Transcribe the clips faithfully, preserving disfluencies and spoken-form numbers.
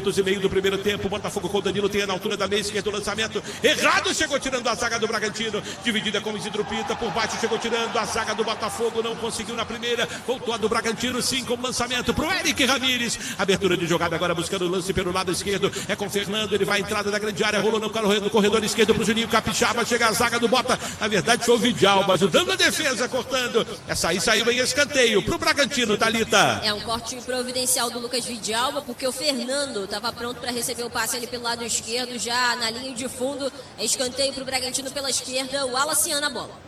minutos e meio do primeiro tempo. Botafogo com o Danilo, tem na altura da meia esquerda o lançamento errado, chegou tirando a zaga do Bragantino, dividida com o Isidro Pita, por baixo chegou tirando a zaga do Botafogo, não conseguiu na primeira, voltou a do Bragantino, sim, com o lançamento pro Eric Ramírez, abertura de jogada agora buscando o lance pelo lado esquerdo, é com o Fernando, ele vai à entrada da grande área, rolou no corredor esquerdo pro Juninho Capixaba, chega a zaga do Bota, na verdade foi o Vidalba, ajudando a defesa, cortando, essa aí saiu em escanteio pro Bragantino, Thalita. É um corte providencial do Lucas Vidalba, porque o Fernando estava pronto para receber o passe ali pelo lado esquerdo, já na linha de fundo, escanteio pro Bragantino pela esquerda, o Alacian na bola.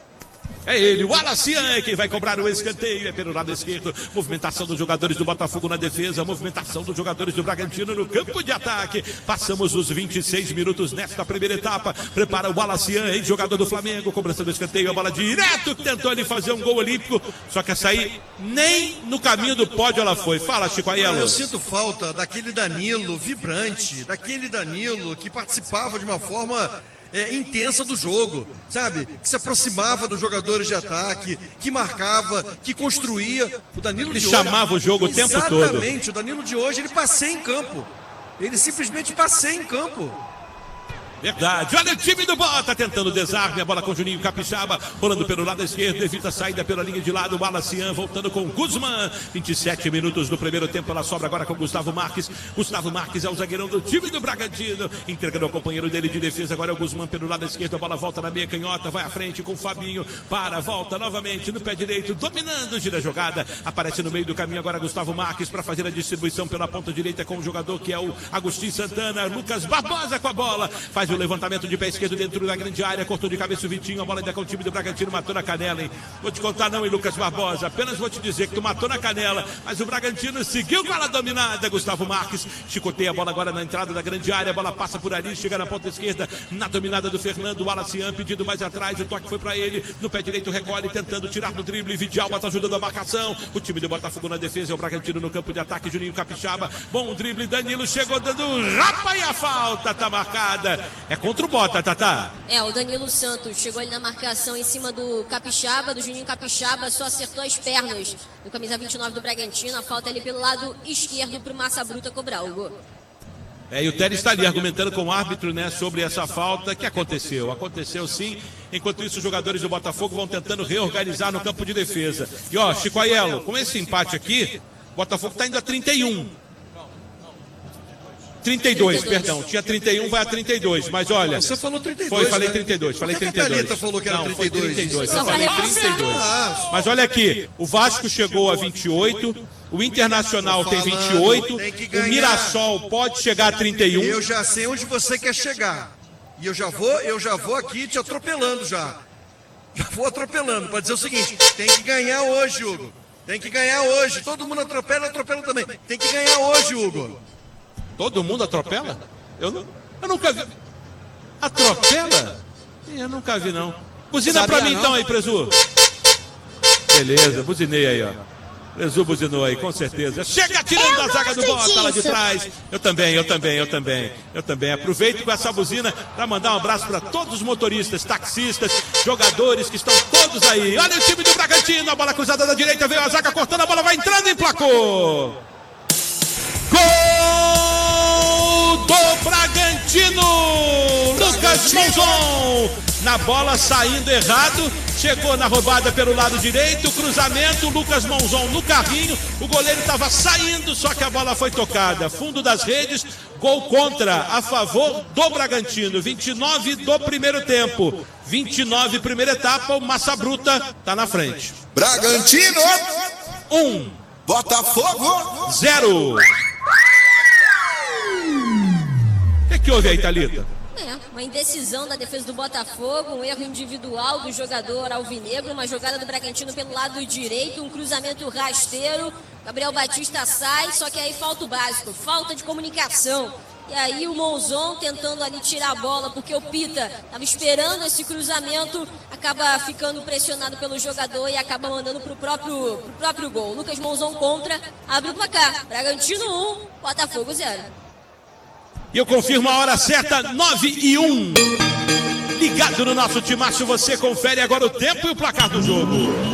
É ele, o Alacian, quem vai cobrar o escanteio, é pelo lado esquerdo, movimentação dos jogadores do Botafogo na defesa, movimentação dos jogadores do Bragantino no campo de ataque, passamos os vinte e seis minutos nesta primeira etapa, prepara o Alacian, jogador do Flamengo, cobrança do escanteio, a bola direto, tentou ele fazer um gol olímpico, só que essa aí nem no caminho do pódio ela foi. Fala, Chico Aiello. Eu sinto falta daquele Danilo vibrante, daquele Danilo que participava de uma forma... É, intensa do jogo, sabe? Que se aproximava dos jogadores de ataque, que marcava, que construía. O Danilo ele de chamava hoje, o jogo o tempo todo. Exatamente, o Danilo de hoje ele passeia em campo. Ele simplesmente passeia em campo. Verdade, olha o time do Bota tentando desarme, a bola com o Juninho Capixaba, rolando pelo lado esquerdo, evita a saída pela linha de lado, o Alacian voltando com o Guzmán, vinte e sete minutos do primeiro tempo, ela sobra agora com o Gustavo Marques, Gustavo Marques é o zagueirão do time do Bragantino, entregando ao companheiro dele de defesa, agora é o Guzmán pelo lado esquerdo, a bola volta na meia canhota, vai à frente com o Fabinho, para, volta novamente no pé direito, dominando, gira a jogada, aparece no meio do caminho agora Gustavo Marques para fazer a distribuição pela ponta direita com o jogador que é o Agostinho Santana, Lucas Barbosa com a bola, faz o levantamento de pé esquerdo dentro da grande área, cortou de cabeça o Vitinho, a bola ainda com o time do Bragantino, matou na canela, hein? Vou te contar não, hein, Lucas Barbosa, apenas vou te dizer que tu matou na canela, mas o Bragantino seguiu com ela dominada, Gustavo Marques, chicoteia a bola agora na entrada da grande área, a bola passa por ali, chega na ponta esquerda, na dominada do Fernando, o Alacian pedindo mais atrás, o toque foi pra ele, no pé direito recolhe, tentando tirar no drible, Vidalba tá ajudando a marcação, o time do Botafogo na defesa, é o Bragantino no campo de ataque, Juninho Capixaba, bom drible, Danilo chegou dando rapa e a falta tá marcada, é contra o Bota, Tatá. É, o Danilo Santos chegou ali na marcação em cima do Capixaba, do Juninho Capixaba, só acertou as pernas do camisa vinte e nove do Bragantino, a falta ali pelo lado esquerdo pro Massa Bruta cobrar o gol. É, e o Teres está ali argumentando com o árbitro, né, sobre essa falta que aconteceu. Aconteceu sim, enquanto isso os jogadores do Botafogo vão tentando reorganizar no campo de defesa. E ó, Chico Aiello, com esse empate aqui, o Botafogo está indo a trinta e um. trinta e dois, perdão. Tinha trinta e um, vai a trinta e dois. Mas olha. Você falou trinta e dois. Foi, falei né? trinta e dois. Falei Por que trinta e dois. A Thalita falou que era não, trinta e dois. Foi trinta e dois. Eu Só falei pra trinta e dois. Ah, Mas olha aqui. O Vasco chegou a vinte e oito. O Internacional tem vinte e oito. O Mirassol pode chegar a trinta e um. Eu já sei onde você quer chegar. E eu já vou, eu já vou aqui te atropelando já. Já vou atropelando. Para dizer o seguinte: tem que ganhar hoje, Hugo. Tem que ganhar hoje. Todo mundo atropela, atropela também. Tem que ganhar hoje, Hugo. Todo mundo atropela? Eu, não, eu nunca vi. Atropela? Eu nunca vi, não. Buzina Sabia, pra mim, não? Então, aí, Prezu. Beleza, buzinei aí, ó. Prezu buzinou aí, com certeza. Chega tirando a zaga do Bota lá de trás. Eu também, eu também, eu também. Eu também. Aproveito com essa buzina para mandar um abraço para todos os motoristas, taxistas, jogadores que estão todos aí. Olha o time do Bragantino, a bola cruzada da direita, veio a zaga cortando, a bola vai entrando e emplacou. Gol do Bragantino! Lucas Monzon! Na bola saindo errado, chegou na roubada pelo lado direito, cruzamento, Lucas Monzon no carrinho, o goleiro estava saindo, só que a bola foi tocada, fundo das redes, gol contra, a favor do Bragantino, vinte e nove do primeiro tempo, vinte e nove primeira etapa, o Massa Bruta está na frente. Bragantino! Um. Botafogo! Zero. O que, que houve aí, Thalita? É, uma indecisão da defesa do Botafogo, um erro individual do jogador alvinegro, uma jogada do Bragantino pelo lado direito, um cruzamento rasteiro, Gabriel Batista sai, só que aí falta o básico, falta de comunicação. E aí o Monzon tentando ali tirar a bola, porque o Pita estava esperando esse cruzamento, acaba ficando pressionado pelo jogador e acaba mandando pro próprio, pro próprio gol. Lucas Monzon contra, abre o placar, Bragantino um, Botafogo zero. E eu confirmo a hora certa, nove e um. Ligado no nosso timaço, você confere agora o tempo e o placar do jogo.